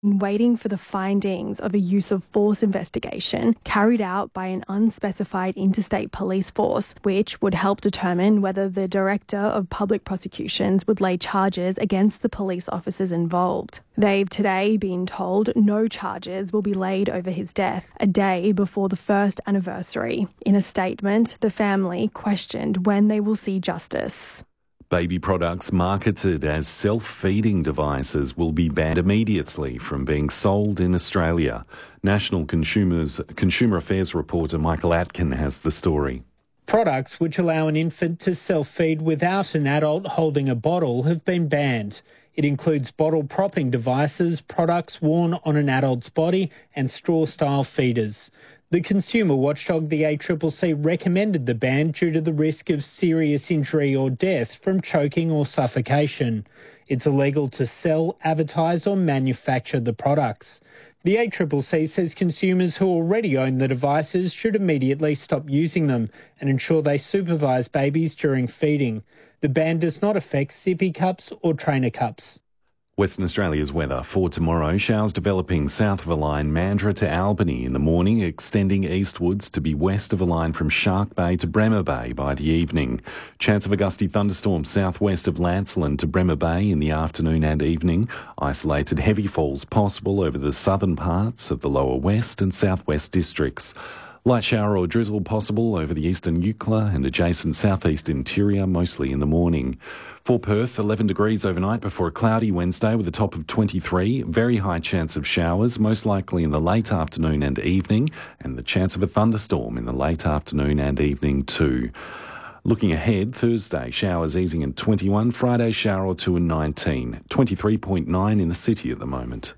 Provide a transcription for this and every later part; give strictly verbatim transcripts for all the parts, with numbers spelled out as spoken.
waiting for the findings of a use of force investigation carried out by an unspecified interstate police force, which would help determine whether the Director of Public Prosecutions would lay charges against the police officers involved. They've today been told no charges will be laid over his death, a day before the first anniversary. In a statement, the family questioned when they will see justice. Baby products marketed as self-feeding devices will be banned immediately from being sold in Australia. National Consumers, Consumer Affairs reporter Michael Atkin has the story. Products which allow an infant to self-feed without an adult holding a bottle have been banned. It includes bottle propping devices, products worn on an adult's body and straw-style feeders. The consumer watchdog, the A C C C, recommended the ban due to the risk of serious injury or death from choking or suffocation. It's illegal to sell, advertise or manufacture the products. The A C C C says consumers who already own the devices should immediately stop using them and ensure they supervise babies during feeding. The ban does not affect sippy cups or trainer cups. Western Australia's weather for tomorrow. Showers developing south of a line Mandurah to Albany in the morning, extending eastwards to be west of a line from Shark Bay to Bremer Bay by the evening. Chance of a gusty thunderstorm southwest of Lancelin to Bremer Bay in the afternoon and evening. Isolated heavy falls possible over the southern parts of the lower west and southwest districts. Light shower or drizzle possible over the eastern Eucla and adjacent southeast interior, mostly in the morning. For Perth, eleven degrees overnight before a cloudy Wednesday with a top of twenty-three. Very high chance of showers, most likely in the late afternoon and evening, and the chance of a thunderstorm in the late afternoon and evening too. Looking ahead, Thursday, showers easing at twenty-one, Friday shower or two and nineteen. twenty-three point nine in the city at the moment.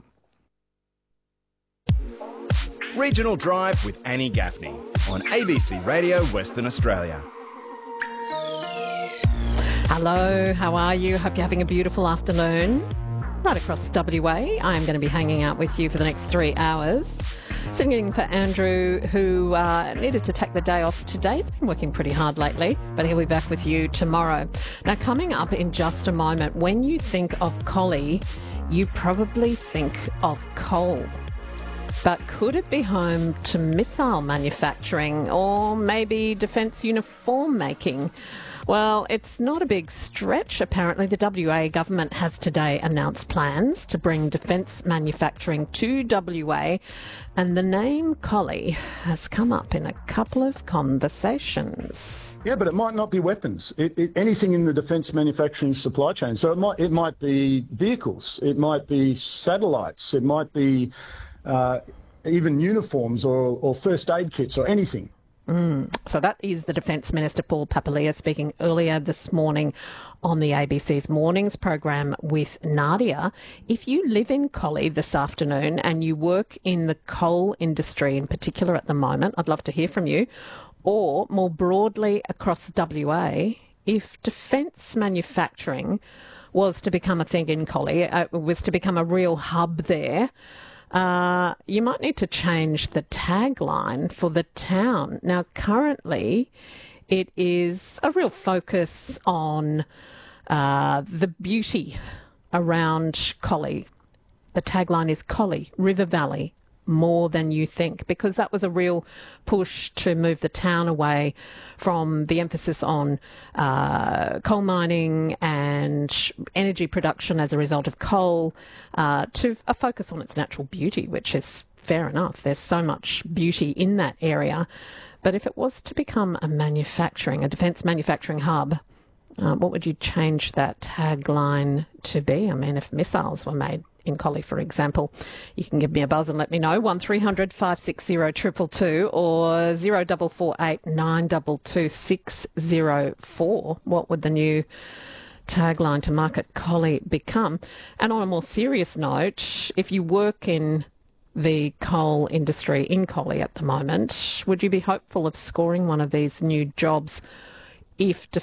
Regional Drive with Annie Gaffney on A B C Radio Western Australia. Hello, how are you? Hope you're having a beautiful afternoon. Right across W A, I'm going to be hanging out with you for the next three hours. Singing for Andrew, who uh, needed to take the day off today. He's been working pretty hard lately, but he'll be back with you tomorrow. Now, coming up in just a moment, when you think of Collie, you probably think of coal. But could it be home to missile manufacturing or maybe defence uniform making? Well, it's not a big stretch. Apparently, the W A government has today announced plans to bring defence manufacturing to W A, and the name Collie has come up in a couple of conversations. Yeah, but it might not be weapons. It, it, anything in the defence manufacturing supply chain. So it might it might be vehicles. It might be satellites. It might be uh, even uniforms or, or first aid kits or anything. Mm. So that is the Defence Minister Paul Papalia speaking earlier this morning on the A B C's Mornings program with Nadia. If you live in Collie this afternoon and you work in the coal industry in particular at the moment, I'd love to hear from you. Or more broadly across W A, if defence manufacturing was to become a thing in Collie, uh, was to become a real hub there, Uh, you might need to change the tagline for the town. Now, currently, it is a real focus on uh, the beauty around Collie. The tagline is Collie, River Valley, more than you think, because that was a real push to move the town away from the emphasis on uh, coal mining and energy production as a result of coal uh, to a focus on its natural beauty, which is fair enough. There's so much beauty in that area. But if it was to become a manufacturing, a defence manufacturing hub, uh, what would you change that tagline to be? I mean, if missiles were made in Collie, for example, you can give me a buzz and let me know. one three hundred five six zero two two two or zero four four eight nine two two six zero four. What would the new tagline to market Collie become? And on a more serious note, if you work in the coal industry in Collie at the moment, would you be hopeful of scoring one of these new jobs if